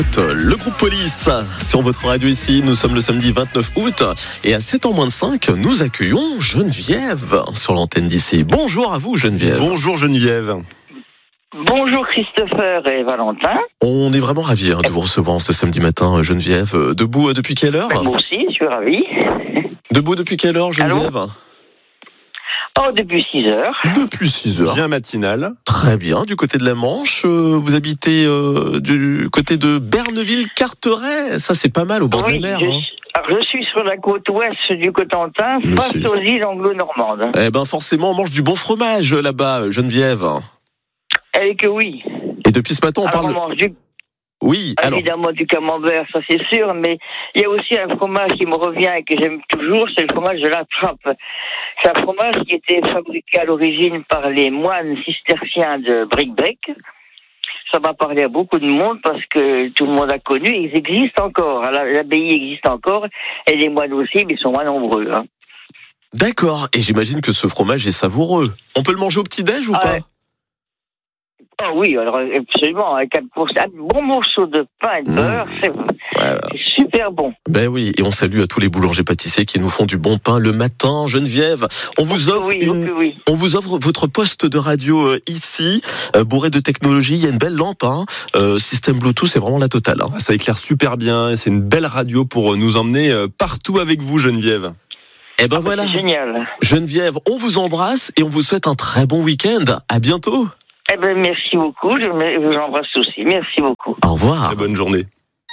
Le groupe Police sur votre radio ici, nous sommes le samedi 29 août et à 7h moins de 5, nous accueillons Geneviève sur l'antenne d'ici. Bonjour à vous Geneviève. Bonjour Geneviève. Bonjour Christopher et Valentin. On est vraiment ravis de vous recevoir ce samedi matin Geneviève. Debout depuis quelle heure? Moi aussi, je suis ravi. Debout depuis quelle heure Geneviève? Depuis 6h. Depuis 6h. Bien matinal. Très bien, du côté de la Manche. Vous habitez du côté de Berneville-Carteret. Ça, c'est pas mal au bord de la mer. Je suis sur la côte ouest du Cotentin, face aux îles anglo-normandes. Eh ben, forcément, on mange du bon fromage là-bas, Geneviève. Eh que oui. Et depuis ce matin, on parle... On mange du... Oui, évidemment du camembert, ça c'est sûr, mais il y a aussi un fromage qui me revient et que j'aime toujours, c'est le fromage de la Trappe. C'est un fromage qui était fabriqué à l'origine par les moines cisterciens de Bricbec. Ça m'a parlé à beaucoup de monde parce que tout le monde a connu, ils existent encore. L'abbaye existe encore et les moines aussi, mais ils sont moins nombreux. Hein. D'accord, et j'imagine que ce fromage est savoureux. On peut le manger au petit-déj ou pas? Oui, alors absolument, avec un bon morceau de pain et de beurre, c'est super bon. Ben oui, et on salue à tous les boulangers pâtissiers qui nous font du bon pain le matin. Geneviève, on vous offre votre poste de radio ici, bourré de technologie. Il y a une belle lampe, système Bluetooth, c'est vraiment la totale. Ça éclaire super bien, c'est une belle radio pour nous emmener partout avec vous Geneviève. Eh ben voilà, génial. Geneviève, on vous embrasse et on vous souhaite un très bon week-end. À bientôt. Eh ben, merci beaucoup, je vous embrasse aussi. Merci beaucoup. Au revoir. Très bonne journée.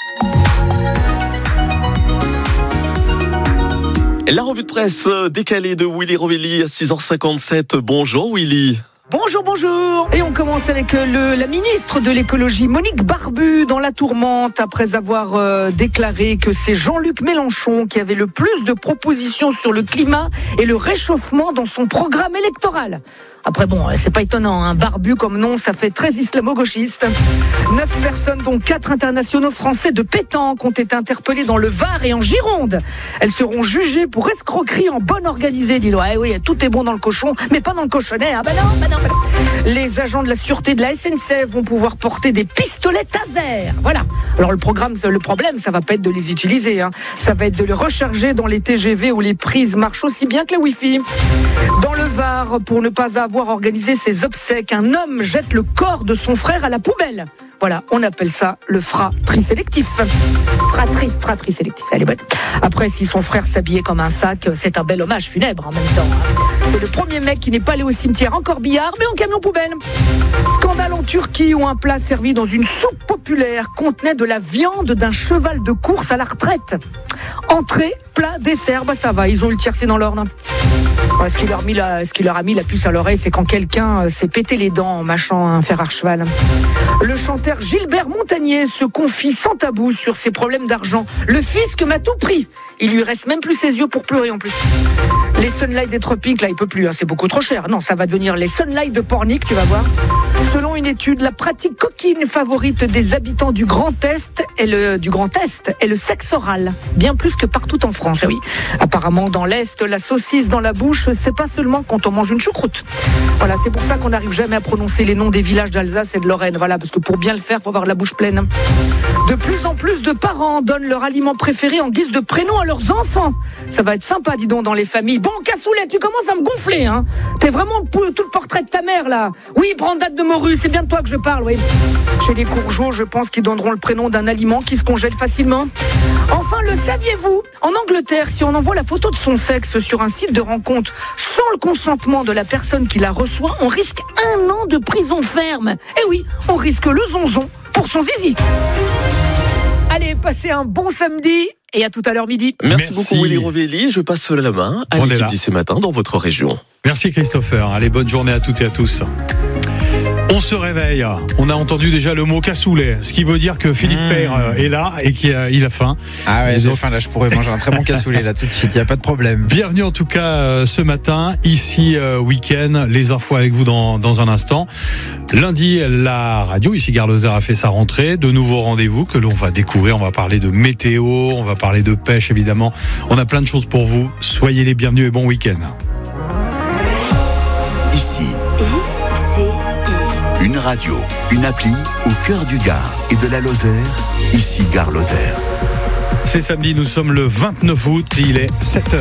La revue de presse décalée de Willy Rovelli à 6h57. Bonjour Willy. Bonjour. Et on commence avec la ministre de l'écologie, Monique Barbu, dans la tourmente, après avoir déclaré que c'est Jean-Luc Mélenchon qui avait le plus de propositions sur le climat et le réchauffement dans son programme électoral. Après c'est pas étonnant, Barbu comme nom, ça fait très islamo-gauchiste. 9 personnes, dont 4 internationaux français de pétanque, ont été interpellées dans le Var et en Gironde. Elles seront jugées pour escroquerie en bonne organisée. Dis-donc, oui, tout est bon dans le cochon, mais pas dans le cochonnet. Non. Les agents de la sûreté de la SNCF vont pouvoir porter des pistolets taser. Voilà. Alors le problème, ça va pas être de les utiliser, ça va être de les recharger dans les TGV où les prises marchent aussi bien que la Wi-Fi. Dans le Var, pour ne pas avoir organisé ses obsèques, un homme jette le corps de son frère à la poubelle. Voilà, on appelle ça le fratri sélectif. Fratri sélectif, elle est bonne. Après, si son frère s'habillait comme un sac, c'est un bel hommage funèbre en même temps. C'est le premier mec qui n'est pas allé au cimetière en corbillard, mais en camion poubelle. Scandale en Turquie où un plat servi dans une soupe populaire contenait de la viande d'un cheval de course à la retraite. Entrée, plat, dessert, ça va, ils ont eu le tiercé dans l'ordre. Ce qui leur a mis la puce à l'oreille, c'est quand quelqu'un s'est pété les dents en mâchant un fer à cheval. Le chanteur Gilbert Montagnier se confie sans tabou sur ses problèmes d'argent. Le fisc m'a tout pris. Il lui reste même plus ses yeux pour pleurer en plus. Les Sunlight des tropiques, là, il peut plus, c'est beaucoup trop cher. Non, ça va devenir les Sunlight de Pornic, tu vas voir. Selon une étude, la pratique coquine favorite des habitants du Grand Est est le sexe oral. Bien plus que partout en France, oui. Apparemment, dans l'Est, la saucisse dans la bouche, c'est pas seulement quand on mange une choucroute. Voilà, c'est pour ça qu'on n'arrive jamais à prononcer les noms des villages d'Alsace et de Lorraine. Voilà, parce que pour bien le faire, faut avoir la bouche pleine. De plus en plus de parents donnent leur aliment préféré en guise de prénom à leurs enfants. Ça va être sympa, dis donc, dans les familles. Bon, Cassoulet, tu commences à me gonfler, T'es vraiment tout le portrait de ta mère, là. Oui, brandade de morue, c'est bien de toi que je parle, oui. Chez les Courgeaux, je pense qu'ils donneront le prénom d'un aliment qui se congèle facilement. Enfin, le saviez-vous? En Angleterre, si on envoie la photo de son sexe sur un site de rencontre sans le consentement de la personne qui la reçoit, on risque 1 an de prison ferme. Eh oui, on risque le zonzon pour son zizi. Allez, passez un bon samedi et à tout à l'heure midi. Merci beaucoup Willy Rovelli. Je passe la main à l'équipe d'ici matin dans votre région. Merci Christopher. Allez, bonne journée à toutes et à tous. On se réveille, on a entendu déjà le mot cassoulet, ce qui veut dire que Philippe Père est là et qu'il a faim. Ah ouais, j'ai faim là, je pourrais manger un très bon cassoulet là tout de suite, il n'y a pas de problème. Bienvenue en tout cas ce matin, ici week-end, les infos avec vous dans un instant. Lundi, la radio, ici Gare Lozère a fait sa rentrée, de nouveaux rendez-vous que l'on va découvrir, on va parler de météo, on va parler de pêche évidemment, on a plein de choses pour vous, soyez les bienvenus et bon week-end. Ici, Une radio, une appli au cœur du Gard et de la Lozère, ici Gare Lozère. C'est samedi, nous sommes le 29 août, il est 7h.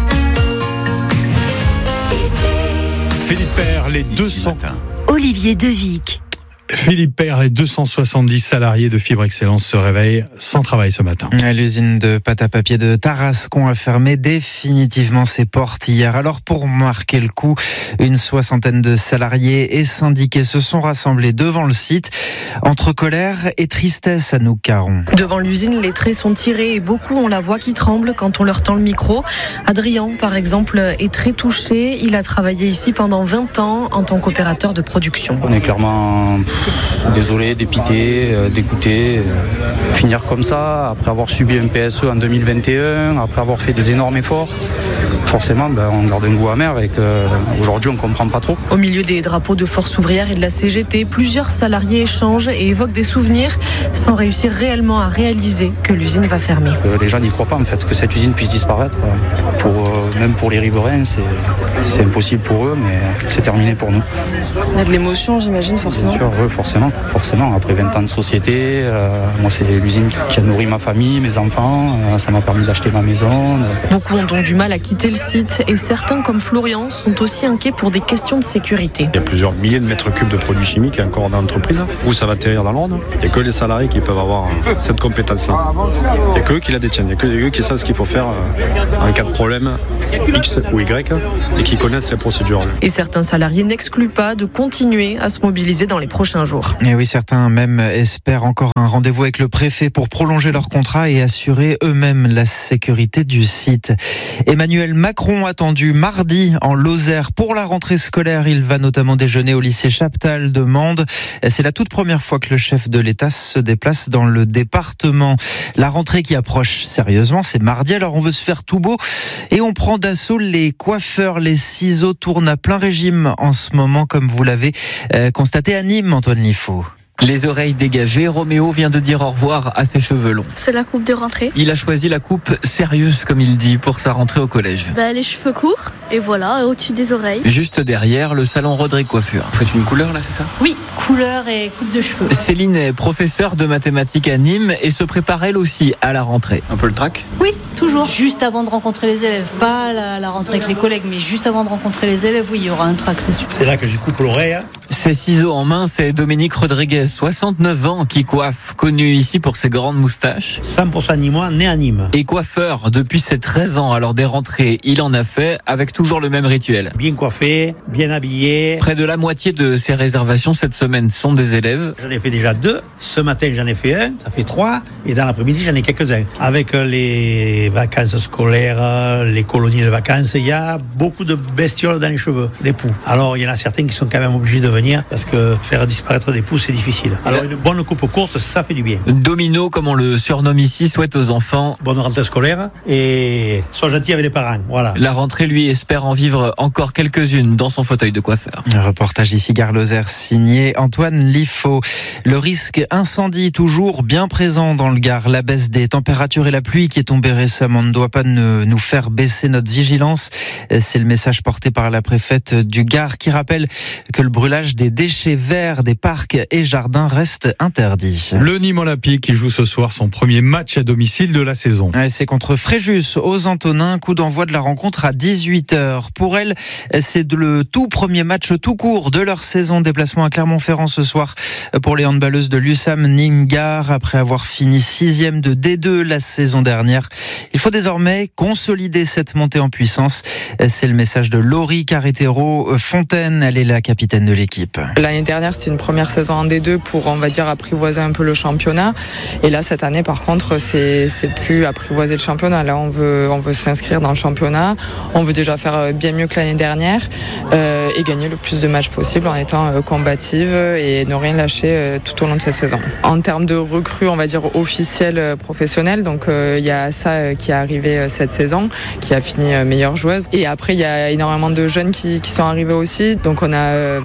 Philippe Père, les 200... Olivier Devic. Philippe Père, les 270 salariés de Fibre Excellence se réveillent sans travail ce matin. L'usine de pâte à papier de Tarascon a fermé définitivement ses portes hier. Alors pour marquer le coup, une soixantaine de salariés et syndiqués se sont rassemblés devant le site. Entre colère et tristesse, Anouk Caron. Devant l'usine, les traits sont tirés et beaucoup ont la voix qui tremble quand on leur tend le micro. Adrien, par exemple, est très touché. Il a travaillé ici pendant 20 ans en tant qu'opérateur de production. On est clairement désolé, dépité, dégoûté. Finir comme ça, après avoir subi un PSE en 2021, après avoir fait des énormes efforts, forcément on garde un goût amer et qu'aujourd'hui on ne comprend pas trop. Au milieu des drapeaux de Force ouvrière et de la CGT, plusieurs salariés échangent et évoquent des souvenirs sans réussir réellement à réaliser que l'usine va fermer. Les gens n'y croient pas en fait, que cette usine puisse disparaître. Même pour les riverains, c'est impossible pour eux, mais c'est terminé pour nous. Il y a de l'émotion, j'imagine, forcément. Bien sûr, oui, forcément. Après 20 ans de société, moi c'est l'usine qui a nourri ma famille, mes enfants, ça m'a permis d'acheter ma maison. Beaucoup ont donc du mal à quitter le site et certains, comme Florian, sont aussi inquiets pour des questions de sécurité. Il y a plusieurs milliers de mètres cubes de produits chimiques encore dans l'entreprise. Où ça va atterrir dans l'ordre. Il n'y a que les salariés qui peuvent avoir cette compétence-là. Il n'y a que eux qui la détiennent. Il n'y a que eux qui savent ce qu'il faut faire en cas de problème X ou Y et qui connaissent les procédures. Et certains salariés n'excluent pas de continuer à se mobiliser dans les prochains jours. Et oui, certains même espèrent encore un rendez-vous avec le préfet pour prolonger leur contrat et assurer eux-mêmes la sécurité du site. Emmanuel Macron attendu mardi en Lozère pour la rentrée scolaire. Il va notamment déjeuner au lycée Chaptal de Mende. C'est la toute première fois que le chef de l'État se déplace dans le département. La rentrée qui approche sérieusement, c'est mardi. Alors on veut se faire tout beau et on prend d'assaut les coiffeurs. Les ciseaux tournent à plein régime en ce moment, comme vous l'avez constaté à Nîmes, Antoine Liffaut. Les oreilles dégagées, Roméo vient de dire au revoir à ses cheveux longs. C'est la coupe de rentrée. Il a choisi la coupe sérieuse, comme il dit, pour sa rentrée au collège. Les cheveux courts, et voilà, au-dessus des oreilles. Juste derrière, le salon Rodrigue Coiffure. Vous faites une couleur là, c'est ça ? Oui, couleur et coupe de cheveux. Céline est professeure de mathématiques à Nîmes et se prépare elle aussi à la rentrée. Un peu le trac ? Oui, toujours. Juste avant de rencontrer les élèves. Pas la rentrée avec les collègues, mais juste avant de rencontrer les élèves, oui, il y aura un trac, c'est sûr. C'est là que je coupe l'oreille. Ses ciseaux en main, c'est Dominique Rodriguez, 69 ans, qui coiffe, connu ici pour ses grandes moustaches. 100% nîmois, né à Nîmes. Et coiffeur depuis ses 13 ans, alors des rentrées, il en a fait avec toujours le même rituel. Bien coiffé, bien habillé. Près de la moitié de ses réservations cette semaine sont des élèves. J'en ai fait déjà 2. Ce matin, j'en ai fait 1. Ça fait 3. Et dans l'après-midi, j'en ai quelques-uns. Avec les vacances scolaires, les colonies de vacances, il y a beaucoup de bestioles dans les cheveux, des poux. Alors, il y en a certains qui sont quand même obligés de venir parce que faire disparaître des poux, c'est difficile. Alors, une bonne coupe courte, ça fait du bien. Domino, comme on le surnomme ici, souhaite aux enfants bonne rentrée scolaire et sois gentil avec les parents. Voilà. La rentrée, lui, espère en vivre encore quelques-unes dans son fauteuil de coiffeur. Un reportage ici, Gare Lozère, signé Antoine Liffaut. Le risque incendie toujours bien présent dans le Gard. La baisse des températures et la pluie qui est tombée récemment ne doit pas nous faire baisser notre vigilance. C'est le message porté par la préfète du Gard qui rappelle que le brûlage des déchets verts des parcs et jardins reste interdit. Le Nîmes Olympique qui joue ce soir son premier match à domicile de la saison. C'est contre Fréjus aux Antonins, coup d'envoi de la rencontre à 18h. Pour elle, c'est le tout premier match tout court de leur saison. Déplacement à Clermont-Ferrand ce soir pour les handballeuses de l'USAM Nîmes-Gard. Après avoir fini 6e de D2 la saison dernière, il faut désormais consolider cette montée en puissance. C'est le message de Laurie Carretero-Fontaine. Elle est la capitaine de l'équipe. L'année dernière, c'était une première saison en D2 pour, on va dire, apprivoiser un peu le championnat. Et là, cette année, par contre, c'est plus apprivoiser le championnat. Là, on veut s'inscrire dans le championnat. On veut déjà faire bien mieux que l'année dernière et gagner le plus de matchs possible en étant combative et ne rien lâcher tout au long de cette saison. En termes de recrues, on va dire officielles professionnelles, donc il y a ça qui est arrivé cette saison, qui a fini meilleure joueuse. Et après, il y a énormément de jeunes qui sont arrivés aussi. Donc on a Inaya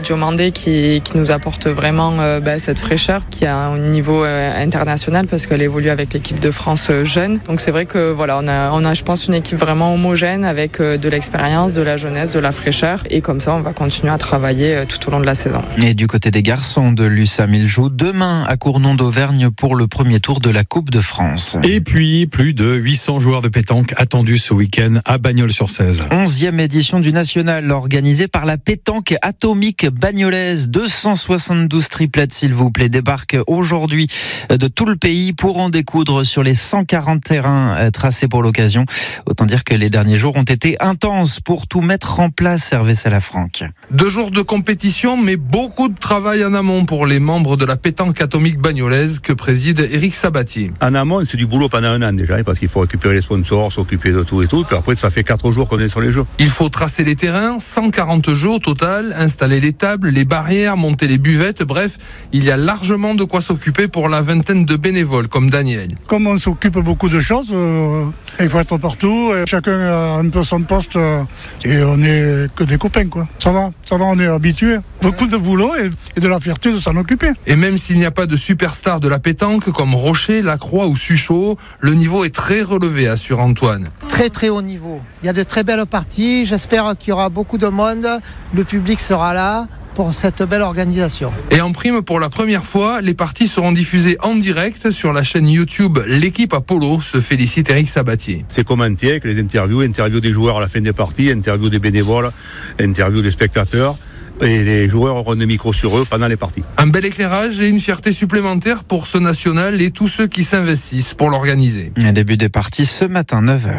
Diomandé qui nous apporte vraiment cette fraîcheur qui a un niveau international parce qu'elle évolue avec l'équipe de France jeune. Donc c'est vrai que voilà, on a je pense une équipe vraiment homogène avec de l'expérience, de la jeunesse, de la fraîcheur et comme ça on va continuer à travailler tout au long de la saison. Et du côté des garçons de l'USAM, ils jouent demain à Cournon d'Auvergne pour le premier tour de la Coupe de France. Et puis plus de 800 joueurs de pétanque attendus ce week-end à Bagnols-sur-Cèze. 11e édition du National organisée par la pétanque atomique bagnolaise. 272 triplettes s'il vous plaît débarquent aujourd'hui de tout le pays pour en découdre sur les 140 terrains tracés pour l'occasion. Autant dire que les derniers jours ont été intenses pour tout mettre en place, Hervé Salafranc. 2 jours de compétition, mais beaucoup de travail en amont pour les membres de la pétanque atomique bagnolaise que préside Éric Sabatier. En amont, c'est du boulot pendant 1 an déjà, parce qu'il faut récupérer les sponsors, s'occuper de tout et tout. Puis après, ça fait 4 jours qu'on est sur les jeux. Il faut tracer les terrains, 140 jeux au total, installer les tables, les barrières, monter les buvettes. Bref, il y a largement de quoi s'occuper pour la vingtaine de bénévoles comme Daniel. Comme on s'occupe beaucoup de choses, il faut être partout. Chacun a un peu son poste et on n'est que des copains, quoi. Ça va, on est habitués. Beaucoup de boulot et de la fierté de s'en occuper. Et même s'il n'y a pas de superstars de la pétanque comme Rocher, Lacroix ou Suchot, le niveau est très relevé, assure Antoine. Très très haut niveau. Il y a de très belles parties. J'espère qu'il y aura beaucoup de monde. Le public sera là pour cette belle organisation. Et en prime, pour la première fois, les parties seront diffusées en direct sur la chaîne YouTube L'équipe Apollo, se félicite Éric Sabatier. C'est commenté avec les interviews des joueurs à la fin des parties, interviews des bénévoles, interviews des spectateurs. Et les joueurs auront des micros sur eux pendant les parties. Un bel éclairage et une fierté supplémentaire pour ce national et tous ceux qui s'investissent pour l'organiser. Un début des parties ce matin, 9h.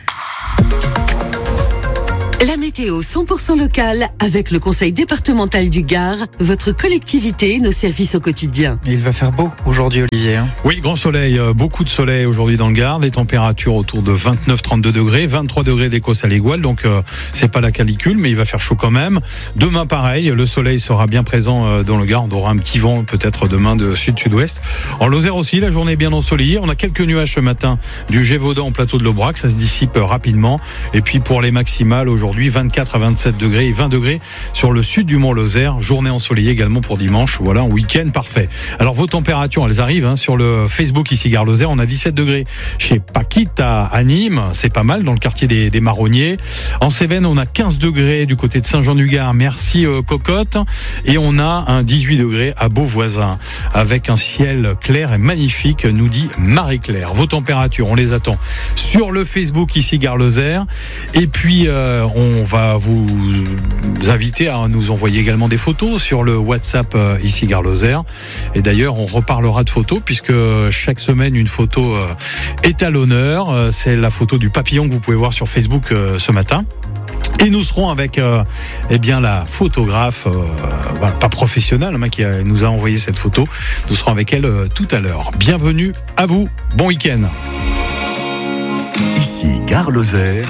La météo 100% locale avec le Conseil départemental du Gard, votre collectivité, nos services au quotidien. Il va faire beau aujourd'hui, Olivier. Oui, grand soleil, beaucoup de soleil aujourd'hui dans le Gard, des températures autour de 29-32 degrés, 23 degrés d'Écosse à l'Égual, donc c'est pas la canicule, mais il va faire chaud quand même. Demain, pareil, le soleil sera bien présent dans le Gard, on aura un petit vent peut-être demain de sud-sud-ouest. En Lozère aussi, la journée est bien ensoleillée, on a quelques nuages ce matin du Gévaudan au plateau de l'Aubrac, ça se dissipe rapidement, et puis pour les maximales aujourd'hui, 24 à 27 degrés et 20 degrés sur le sud du Mont-Lozère. Journée ensoleillée également pour dimanche. Voilà, un week-end parfait. Alors vos températures, elles arrivent sur le Facebook ici Gare Lozère. On a 17 degrés chez Paquita à Nîmes. C'est pas mal dans le quartier des Marronniers. En Cévennes, on a 15 degrés du côté de Saint-Jean-du-Gard. Merci Cocotte. Et on a un 18 degrés à Beauvoisin avec un ciel clair et magnifique, nous dit Marie-Claire. Vos températures, on les attend sur le Facebook ici Gare Lozère. Et puis on va vous inviter à nous envoyer également des photos sur le WhatsApp ici Gare Lozère. Et d'ailleurs, on reparlera de photos puisque chaque semaine, une photo est à l'honneur. C'est la photo du papillon que vous pouvez voir sur Facebook ce matin. Et nous serons avec la photographe, pas professionnelle, qui nous a envoyé cette photo. Nous serons avec elle tout à l'heure. Bienvenue à vous. Bon week-end. Ici Gare Lozère.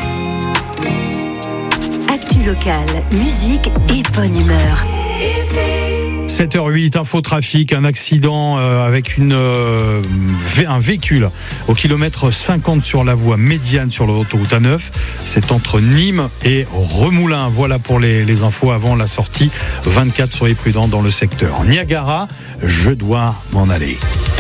Local, musique et bonne humeur. 7h08, infotrafic, un accident avec un véhicule au kilomètre 50 sur la voie médiane sur l'autoroute A9. C'est entre Nîmes et Remoulins. Voilà pour les infos avant la sortie 24. Soyez prudents dans le secteur. Niagara, je dois m'en aller.